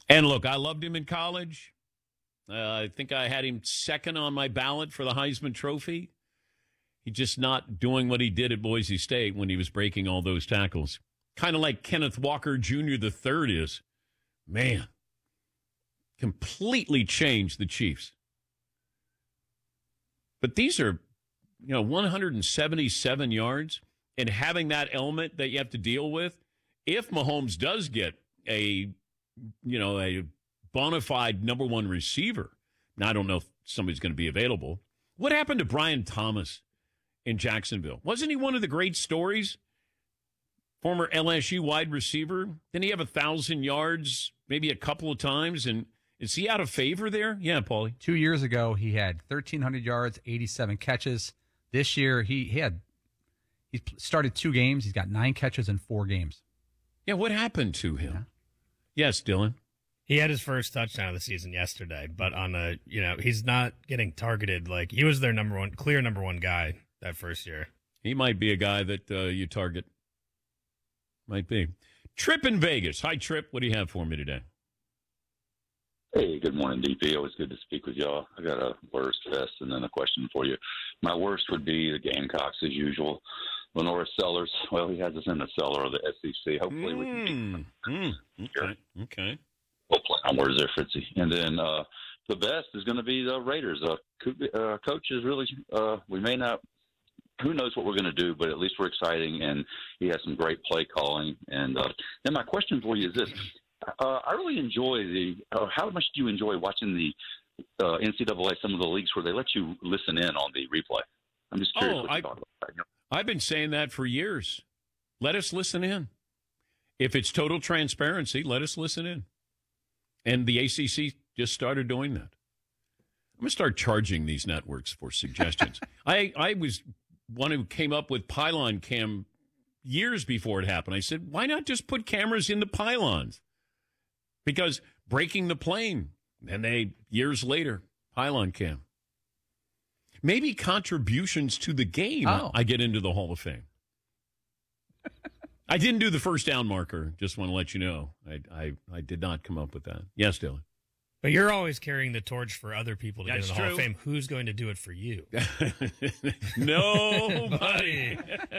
And look, I loved him in college. I think I had him second on my ballot for the Heisman Trophy. He's just not doing what he did at Boise State when he was breaking all those tackles. Kind of like Kenneth Walker Jr. the third is. Man, completely changed the Chiefs. But these are, 177 yards, and having that element that you have to deal with. If Mahomes does get a bona fide number one receiver, now I don't know if somebody's going to be available. What happened to Brian Thomas in Jacksonville? Wasn't he one of the great stories? Former LSU wide receiver. Didn't he have 1,000 yards maybe a couple of times? And is he out of favor there? Yeah, Paulie. 2 years ago, he had 1,300 yards, 87 catches. This year, he started 2 games. He's got 9 catches in 4 games. Yeah, what happened to him? Yeah. Yes, Dylan. He had his first touchdown of the season yesterday, but he's not getting targeted. Like, he was their clear number one guy that first year. He might be a guy that you target. Might be. Trip in Vegas. Hi, Trip. What do you have for me today? Hey, good morning, DP. Always good to speak with y'all. I got a worst, best, and then a question for you. My worst would be the Gamecocks, as usual. Lenora Sellers, well, he has us in the cellar of the SEC. Hopefully we can beat Okay. We'll play on words there, Fritzy. And then the best is going to be the Raiders. Coach is really, we may not, who knows what we're going to do, but at least we're exciting, and he has some great play calling. And then my question for you is this. I really enjoy how much do you enjoy watching the NCAA, some of the leagues where they let you listen in on the replay? I'm just curious what you thought about that. I've been saying that for years. Let us listen in. If it's total transparency, let us listen in. And the ACC just started doing that. I'm going to start charging these networks for suggestions. I was one who came up with Pylon Cam years before it happened. I said, why not just put cameras in the pylons? Because breaking the plane, and years later, Pylon Cam. Maybe contributions to the game, I get into the Hall of Fame. I didn't do the first down marker. Just want to let you know. I did not come up with that. Yes, Dylan. But you're always carrying the torch for other people to get in the Hall of true. Fame. Who's going to do it for you? Nobody.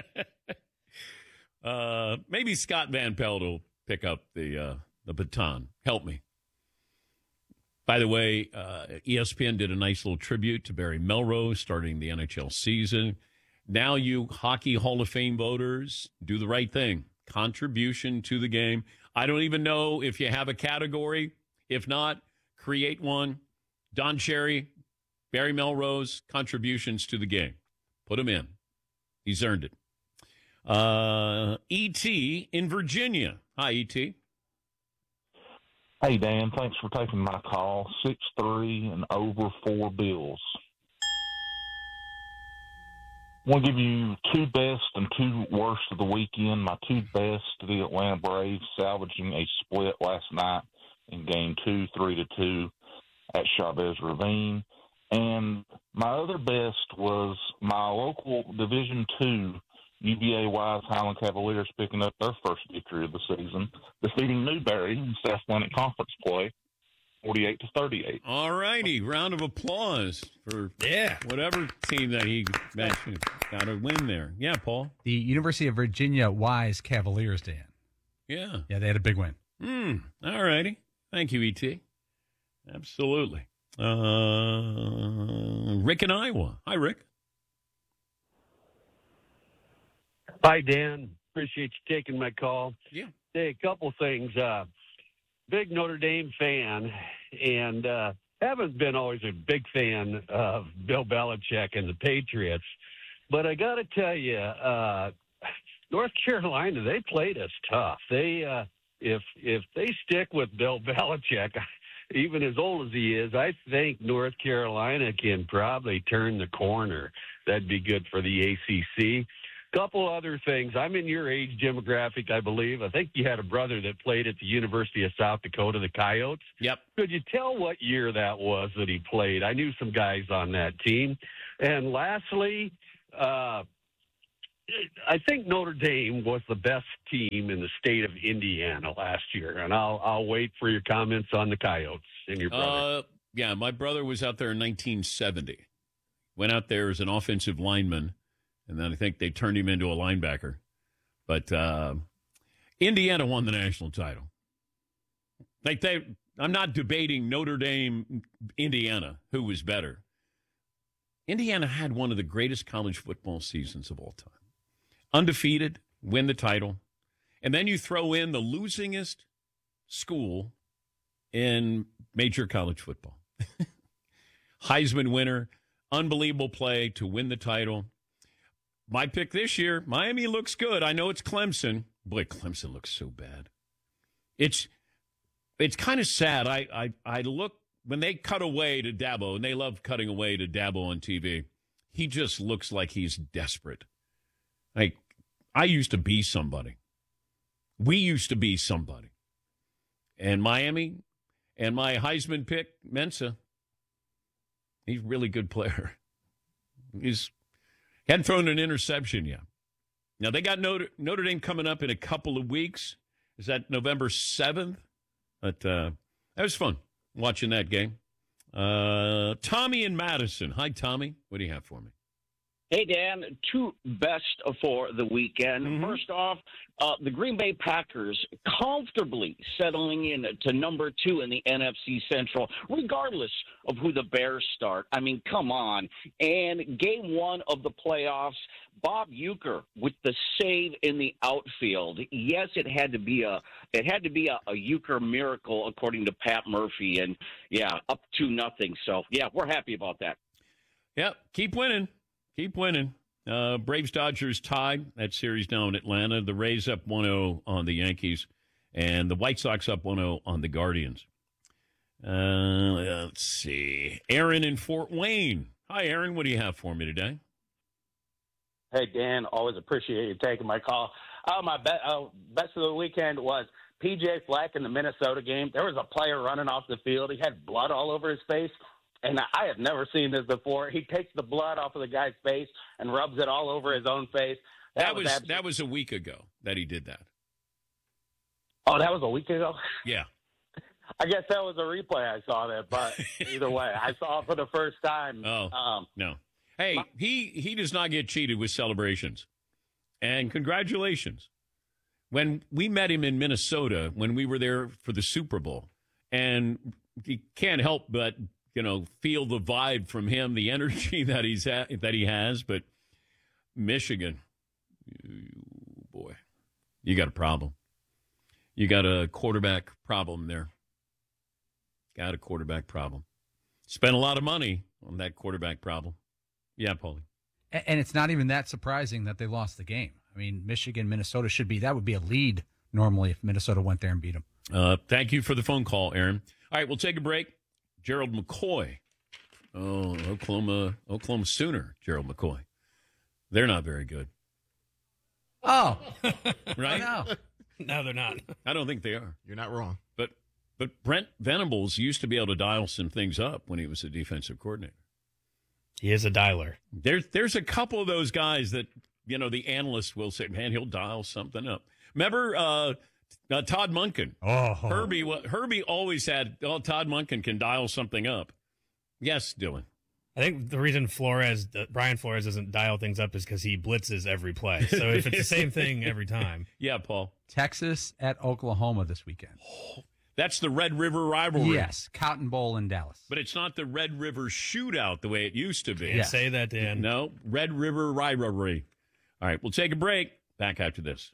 Maybe Scott Van Pelt will pick up the baton. Help me. By the way, ESPN did a nice little tribute to Barry Melrose starting the NHL season. Now you Hockey Hall of Fame voters, do the right thing. Contribution to the game. I don't even know if you have a category. If not, create one. Don Cherry, Barry Melrose, contributions to the game. Put him in. He's earned it. E.T. in Virginia. Hi, E.T. Hey, Dan, thanks for taking my call. 6'3" and over 4 bills. I want to give you 2 best and 2 worst of the weekend. My 2 best, the Atlanta Braves salvaging a split last night in Game 2, 3-2 at Chavez Ravine. And my other best was my local Division II UVA Wise Highland Cavaliers picking up their first victory of the season, defeating Newberry in South Atlantic Conference play, 48-38. All righty. Round of applause for whatever team that he mentioned. Got a win there. Yeah, Paul. The University of Virginia Wise Cavaliers, Dan. Yeah. Yeah, they had a big win. All righty. Thank you, E.T. Absolutely. Rick in Iowa. Hi, Rick. Hi, Dan. Appreciate you taking my call. Yeah. Hey, a couple things. Big Notre Dame fan, and haven't been always a big fan of Bill Belichick and the Patriots. But I got to tell you, North Carolina, they played us tough. They if they stick with Bill Belichick, even as old as he is, I think North Carolina can probably turn the corner. That'd be good for the ACC. Couple other things. I'm in your age demographic, I believe. I think you had a brother that played at the University of South Dakota, the Coyotes. Yep. Could you tell what year that was that he played? I knew some guys on that team. And lastly, I think Notre Dame was the best team in the state of Indiana last year, and I'll wait for your comments on the Coyotes and your brother. Yeah, my brother was out there in 1970. Went out there as an offensive lineman, and then I think they turned him into a linebacker. But Indiana won the national title. I'm not debating Notre Dame, Indiana, who was better. Indiana had one of the greatest college football seasons of all time. Undefeated, win the title. And then you throw in the losingest school in major college football. Heisman winner, unbelievable play to win the title. My pick this year, Miami looks good. I know it's Clemson. Boy, Clemson looks so bad. It's kind of sad. I look, when they cut away to Dabo, and they love cutting away to Dabo on TV, he just looks like he's desperate. Like, I used to be somebody. We used to be somebody. And Miami, and my Heisman pick, Mensa, he's a really good player. He's hadn't thrown an interception yet. Now, they got Notre Dame coming up in a couple of weeks. Is that November 7th? But that was fun watching that game. Tommy in Madison. Hi, Tommy. What do you have for me? Hey, Dan, two best for the weekend. Mm-hmm. First off, the Green Bay Packers comfortably settling in to number 2 in the NFC Central, regardless of who the Bears start. I mean, come on. And game 1 of the playoffs, Bob Uecker with the save in the outfield. Yes, it had to be a Uecker miracle, according to Pat Murphy. And, yeah, up 2-0. So, yeah, we're happy about that. Yeah, keep winning. Keep winning. Braves-Dodgers tied that series down in Atlanta. The Rays up 1-0 on the Yankees, and the White Sox up 1-0 on the Guardians. Let's see. Aaron in Fort Wayne. Hi, Aaron. What do you have for me today? Hey, Dan. Always appreciate you taking my call. My best of the weekend was P.J. Fleck in the Minnesota game. There was a player running off the field. He had blood all over his face. And I have never seen this before. He takes the blood off of the guy's face and rubs it all over his own face. That was a week ago that he did that. Oh, that was a week ago? Yeah. I guess that was a replay I saw there, but either way, I saw it for the first time. Oh, no. Hey, he does not get cheated with celebrations. And congratulations. When we met him in Minnesota, when we were there for the Super Bowl, and you can't help but feel the vibe from him, the energy that he has. But Michigan, boy, you got a problem. You got a quarterback problem there. Got a quarterback problem. Spent a lot of money on that quarterback problem. Yeah, Paulie. And it's not even that surprising that they lost the game. I mean, Michigan, Minnesota that would be a lead normally if Minnesota went there and beat them. Thank you for the phone call, Aaron. All right, we'll take a break. Gerald McCoy. Oh, Oklahoma Sooner, Gerald McCoy. They're not very good. Oh. Right? No, they're not. I don't think they are. You're not wrong. But Brent Venables used to be able to dial some things up when he was a defensive coordinator. He is a dialer. There's a couple of those guys that, the analysts will say, man, he'll dial something up. Remember Todd Monken? Oh. Herbie always had, Todd Monken can dial something up. Yes, Dylan. I think the reason Brian Flores doesn't dial things up is because he blitzes every play. So if it's the same thing every time. Yeah, Paul. Texas at Oklahoma this weekend. That's the Red River rivalry. Yes, Cotton Bowl in Dallas. But it's not the Red River shootout the way it used to be. Can't say that, Dan. No, Red River rivalry. All right, we'll take a break. Back after this.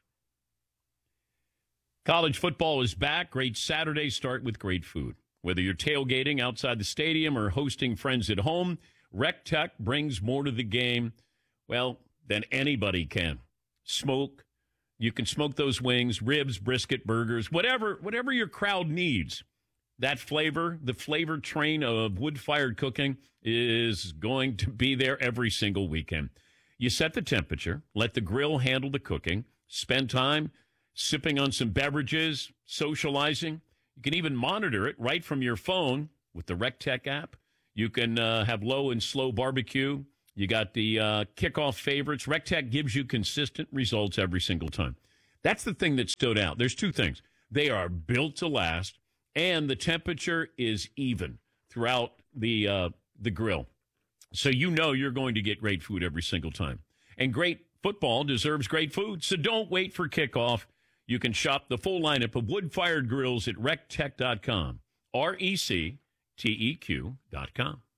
College football is back. Great Saturdays start with great food. Whether you're tailgating outside the stadium or hosting friends at home, Rec Tech brings more to the game, than anybody can. Smoke. You can smoke those wings, ribs, brisket, burgers, whatever your crowd needs. That flavor, the flavor train of wood-fired cooking is going to be there every single weekend. You set the temperature, let the grill handle the cooking, spend time sipping on some beverages, socializing. You can even monitor it right from your phone with the Rec Tech app. You can have low and slow barbecue, You got the kickoff favorites. RecTech gives you consistent results every single time. That's the thing that stood out. There's two things. They are built to last, and the temperature is even throughout the grill. So you know you're going to get great food every single time. And great football deserves great food, so don't wait for kickoff. You can shop the full lineup of wood-fired grills at rectech.com, RecTeq.com.